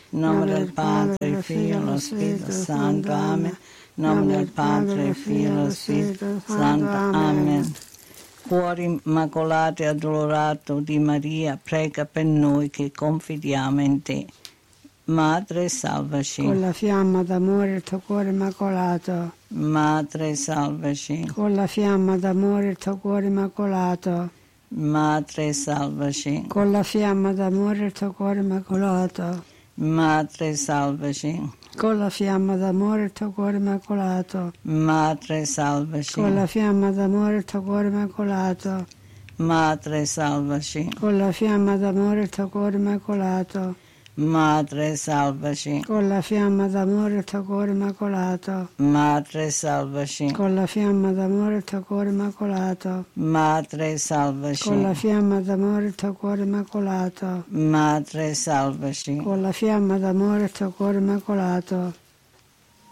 In nome del Padre, del Figlio e dello Spirito Santo. Amen. In nome del Padre, del Figlio e dello Spirito Santo. Amen. Cuore immacolato e addolorato di Maria, prega per noi che confidiamo in te. Madre, salvaci. Con la fiamma d'amore il tuo cuore immacolato. Madre, salvaci. Con la fiamma d'amore il tuo cuore immacolato. Madre, salvaci. Con la fiamma d'amore il tuo cuore immacolato. Madre, salvaci. Con la fiamma d'amore il tuo cuore immacolato. Madre, salvaci. Con la fiamma d'amore il tuo cuore immacolato. Madre, salvaci. Con la fiamma d'amore il tuo cuore immacolato. Madre, salvaci. Con la fiamma d'amore il tuo cuore immacolato. Madre, salvaci. Con la fiamma d'amore il tuo cuore immacolato. Madre, salvaci. Con la fiamma d'amore il tuo cuore immacolato. Madre, salvaci. Con la fiamma d'amore il tuo cuore immacolato.